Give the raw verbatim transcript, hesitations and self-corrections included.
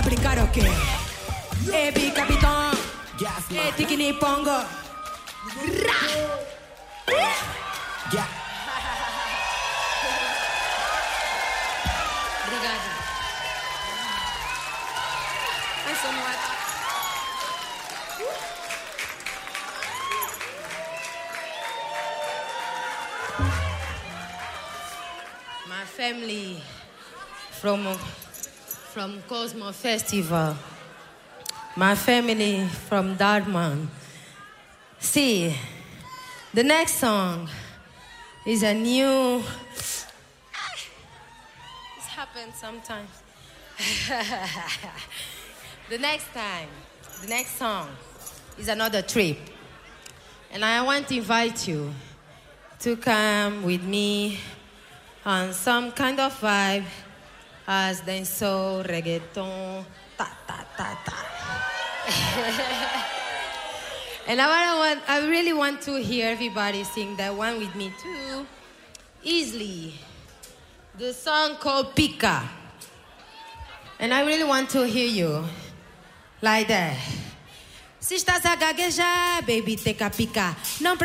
brincar o quê? E bi capitão, e tikini pongo. Ra! Yeah. Obrigada. Mais somewhat. My family from from Cosmo Festival. My family from Dartmouth. See, the next song is a new. This happens sometimes. The next time, the next song is another trip. And I want to invite you to come with me on some kind of vibe as dancehall, reggaeton, ta ta ta ta. And I wanna want, I really want to hear everybody sing that one with me too, easily. The song called Pica. And I really want to hear you like that. Se estás a gaguejar, baby, take a pica. Não